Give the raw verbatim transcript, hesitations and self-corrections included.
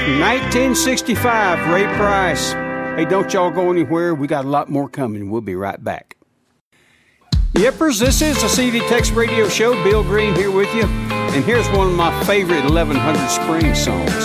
nineteen sixty-five, Ray Price. Hey, don't y'all go anywhere. We got a lot more coming. We'll be right back. Yippers, this is the C D Tex Radio Show. Bill Green here with you. And here's one of my favorite eleven hundred Spring songs.